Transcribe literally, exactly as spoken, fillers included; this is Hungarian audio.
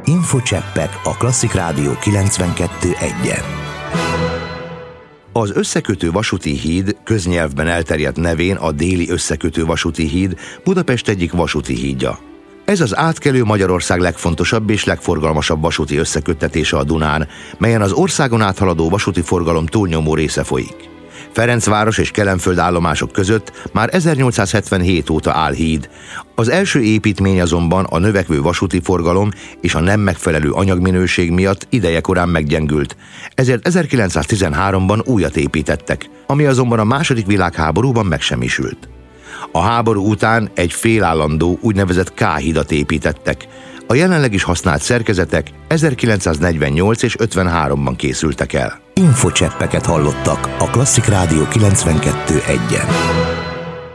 Infocseppek a Klasszik Rádió kilencvenkettő egyen. Az összekötő vasúti híd, köznyelvben elterjedt nevén a déli összekötő vasúti híd, Budapest egyik vasúti hídja. Ez az átkelő Magyarország legfontosabb és legforgalmasabb vasúti összeköttetése a Dunán, melyen az országon áthaladó vasúti forgalom túlnyomó része folyik. Ferencváros és Kelenföld állomások között már ezernyolcszázhetvenhét óta áll híd. Az első építmény azonban a növekvő vasúti forgalom és a nem megfelelő anyagminőség miatt idejekorán meggyengült, ezért ezerkilencszáztizenháromban újat építettek, ami azonban a második világháborúban megsemmisült. A háború után egy félállandó úgynevezett K-hidat építettek. A jelenleg is használt szerkezetek ezerkilencszáznegyvennyolc és ötvenháromban készültek el. Infocseppeket hallottak a Klasszik Rádió kilencvenkettő egyen.